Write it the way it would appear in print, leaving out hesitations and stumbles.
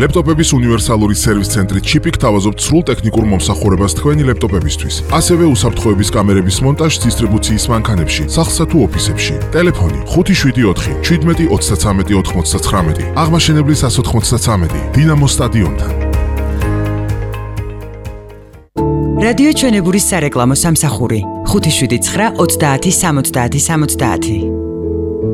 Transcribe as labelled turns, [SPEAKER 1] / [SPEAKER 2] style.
[SPEAKER 1] ლეპტოპების უნივერსალური სერვის ცენტრი ჩიპი გთავაზობთ სრულ ტექნიკურ მომსახურებას თქვენი ლეპტოპებისთვის. ასევე უსაფრთხოების კამერების მონტაჟს დისტრიბუციის მანქანებში, სახლსა თუ ოფისებში. ტელეფონი 574 17 33 99. აღმაშენებლის 193 დინამო სტადიონთან.
[SPEAKER 2] რადიო ჩვენებურის სარეკლამო სამსახური 579 30 70 70.